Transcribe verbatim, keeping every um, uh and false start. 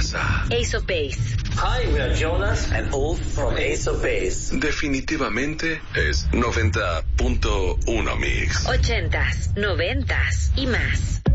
casa. Ace of Base. Hi, we are Jonas and Ulf from Ace of Base. Definitivamente es noventa punto uno Mix. Ochentas, noventas y más.